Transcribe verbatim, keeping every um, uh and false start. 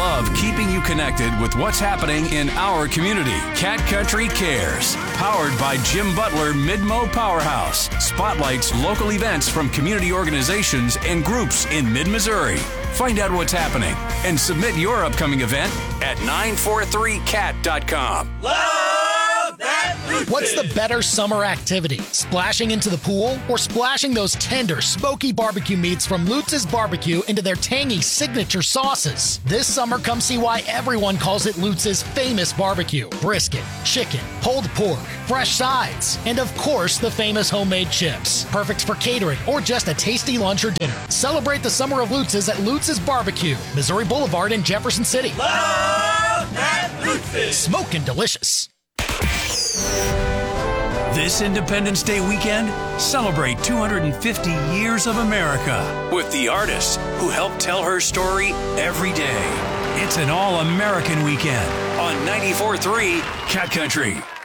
love keeping you connected with what's happening in our community. Cat Country Cares, powered by Jim Butler Mid-Mo Powerhouse, spotlights local events from community organizations and groups in mid-Missouri. Find out what's happening and submit your upcoming event at nine four three cat dot com. Love that Lutz What's the better summer activity? Splashing into the pool or splashing those tender, smoky barbecue meats from Lutz's Barbecue into their tangy signature sauces? This summer, come see why everyone calls it Lutz's famous barbecue. Brisket, chicken, pulled pork, fresh sides, and of course, the famous homemade chips. Perfect for catering or just a tasty lunch or dinner. Celebrate the summer of Lutz's at Lutz's Barbecue, Missouri Boulevard in Jefferson City. Love that Lutz Smoking delicious. This Independence Day weekend, celebrate two hundred fifty years of America with the artists who help tell her story every day. It's an all-American weekend on ninety-four point three Cat Country.